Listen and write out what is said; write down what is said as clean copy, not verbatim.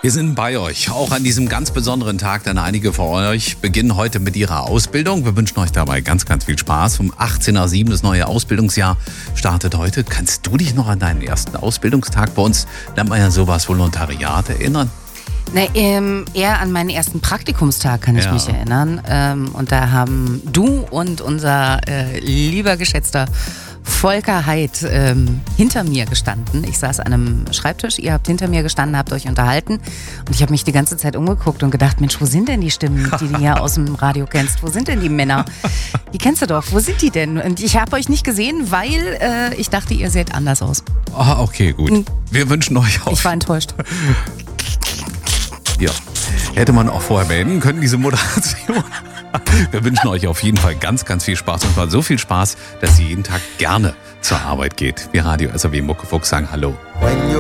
Wir sind bei euch, auch an diesem ganz besonderen Tag, denn einige von euch beginnen heute mit ihrer Ausbildung. Wir wünschen euch dabei ganz, ganz viel Spaß. Um 18:07 das neue Ausbildungsjahr startet heute. Kannst du dich noch an deinen ersten Ausbildungstag, bei uns nennt man ja sowas Volontariat, erinnern? Eher an meinen ersten Praktikumstag kann ich mich erinnern. Und da haben du und unser lieber geschätzter Volker Heid hinter mir gestanden. Ich saß an einem Schreibtisch, ihr habt hinter mir gestanden, habt euch unterhalten und ich habe mich die ganze Zeit umgeguckt und gedacht, Mensch, wo sind denn die Stimmen, die du hier aus dem Radio kennst? Wo sind denn die Männer? Die kennst du doch, wo sind die denn? Und ich habe euch nicht gesehen, weil ich dachte, ihr seht anders aus. Ah, okay, gut. Wir wünschen euch auch... Ich war enttäuscht. Ja, hätte man auch vorher beenden können, diese Moderation. Wir wünschen euch auf jeden Fall ganz, ganz viel Spaß und zwar so viel Spaß, dass ihr jeden Tag gerne zur Arbeit geht. Wir Radio SAW Muckefuchs sagen Hallo.